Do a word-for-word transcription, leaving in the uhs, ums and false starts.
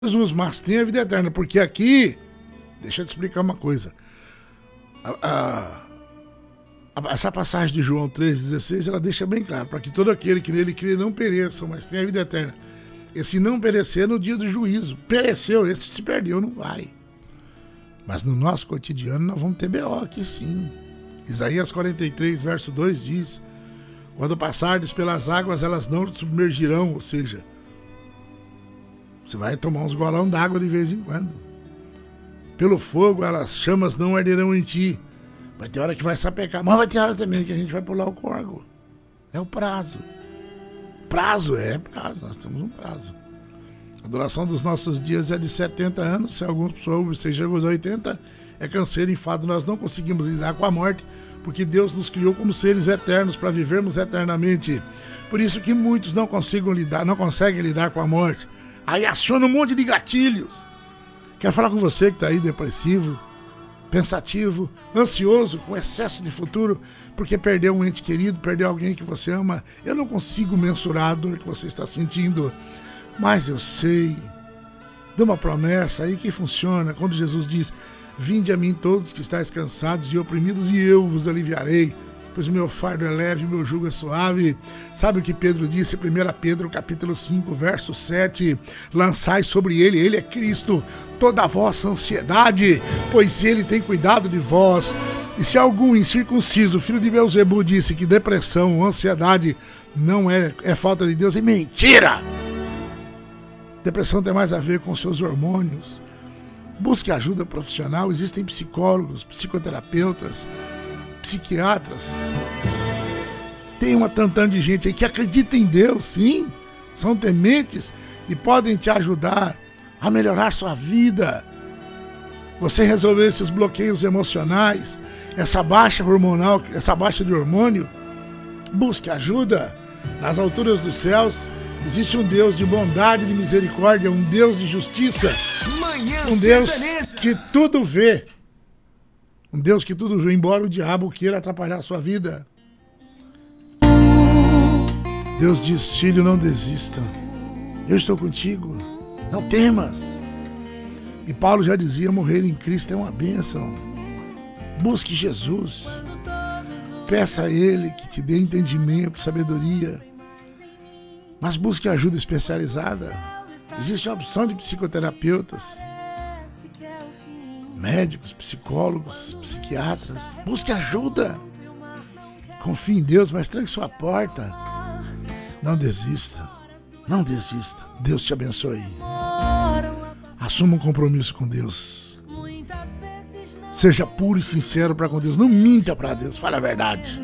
Jesus, mas tem a vida eterna, porque aqui, deixa eu te explicar uma coisa, a, a, a, essa passagem de João três, dezesseis, ela deixa bem claro, para que todo aquele que nele crê não pereça, mas tenha a vida eterna. Esse não perecer no dia do juízo, pereceu, esse se perdeu, não vai. Mas no nosso cotidiano nós vamos ter B O aqui sim. Isaías quarenta e três, verso dois diz: quando passardes pelas águas, elas não te submergirão, ou seja, você vai tomar uns golão d'água de vez em quando. Pelo fogo, as chamas não arderão em ti. Vai ter hora que vai sapecar, mas vai ter hora também que a gente vai pular o corgo. É o prazo. Prazo é prazo, nós temos um prazo. A duração dos nossos dias é de setenta anos, se alguns pessoas chegam aos oitenta, é canseiro, enfado. Nós não conseguimos lidar com a morte, porque Deus nos criou como seres eternos para vivermos eternamente. Por isso que muitos não conseguem lidar, não conseguem lidar com a morte. Aí aciona um monte de gatilhos. Quero falar com você que está aí depressivo, pensativo, ansioso, com excesso de futuro, porque perdeu um ente querido, perdeu alguém que você ama. Eu não consigo mensurar a dor que você está sentindo, mas eu sei de uma promessa aí que funciona, quando Jesus diz: vinde a mim todos que estáis cansados e oprimidos, e eu vos aliviarei, pois o meu fardo é leve e o meu jugo é suave. Sabe o que Pedro disse? primeira Pedro capítulo cinco, verso sete: lançai sobre ele, ele é Cristo, toda a vossa ansiedade, pois ele tem cuidado de vós. E se algum incircunciso, filho de Beelzebu, disse que depressão, ansiedade não é, é falta de Deus, é mentira! Depressão tem mais a ver com seus hormônios. Busque ajuda profissional, existem psicólogos, psicoterapeutas, psiquiatras. Tem uma tantã de gente aí que acredita em Deus, sim, são tementes e podem te ajudar a melhorar sua vida. Você resolver esses bloqueios emocionais, essa baixa hormonal, essa baixa de hormônio, busque ajuda. Nas alturas dos céus existe um Deus de bondade e de misericórdia, um Deus de justiça, um Deus que tudo vê. Um Deus que tudo vê, embora o diabo queira atrapalhar a sua vida. Deus diz: filho, não desista. Eu estou contigo. Não temas. E Paulo já dizia: morrer em Cristo é uma bênção. Busque Jesus. Peça a Ele que te dê entendimento, sabedoria. Mas busque ajuda especializada. Existe a opção de psicoterapeutas, médicos, psicólogos, psiquiatras. Busque ajuda. Confie em Deus, mas tranque sua porta. Não desista. Não desista. Deus te abençoe. Assuma um compromisso com Deus. Seja puro e sincero para com Deus. Não minta para Deus. Fale a verdade.